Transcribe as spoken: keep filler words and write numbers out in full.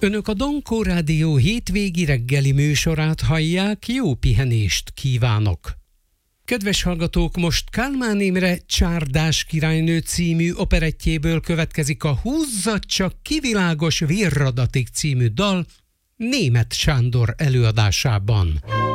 Önök a Dankó Rádió hétvégi reggeli műsorát hallják, jó pihenést kívánok! Kedves hallgatók, most Kálmán Imre Csárdás királynő című operettjéből következik a Húzza csak kivilágos virradatig című dal Németh Sándor előadásában.